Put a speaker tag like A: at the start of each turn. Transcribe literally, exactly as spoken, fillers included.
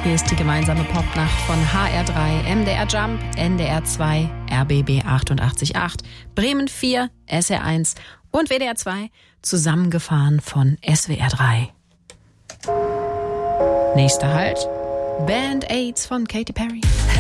A: Hier ist die gemeinsame Popnacht von H R drei, M D R Jump, N D R zwei, R B B achtundachtzig Komma acht, Bremen vier, S R eins und W D R zwei, zusammengefahren von S W R drei. Nächster Halt, Band-Aids von Katy Perry.